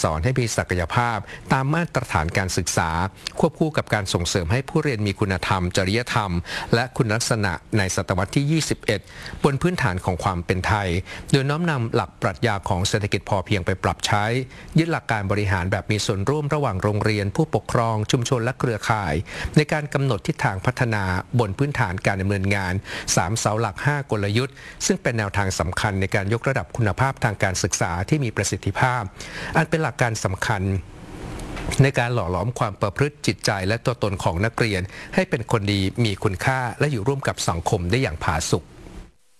สอนให้มีศักยภาพตามมาตรฐานการศึกษาควบคู่กับการส่งเสริมให้ผู้เรียนมีคุณธรรมจริยธรรมและคุณลักษณะในศตวรรษที่ 21 บนพื้นฐานของความเป็นไทยโดยน้อมนำหลักปรัชญาของเศรษฐกิจพอเพียงไปปรับใช้ยึดหลักการบริหารแบบมีส่วนร่วมระหว่างโรงเรียนผู้ปกครองชุมชนและเครือข่ายในการกำหนดทิศทางพัฒนาบนพื้นฐานการดำเนินงาน3เสาหลัก5กลยุทธ์ซึ่งเป็นแนวทางสำคัญในการยกระดับคุณภาพทางการศึกษาที่มีประสิทธิภาพอันเป็นหลักการสำคัญในการหล่อหลอมความประพฤติจิตใจและตัวตนของนักเรียนให้เป็นคนดีมีคุณค่าและอยู่ร่วมกับสังคมได้อย่างผาสุก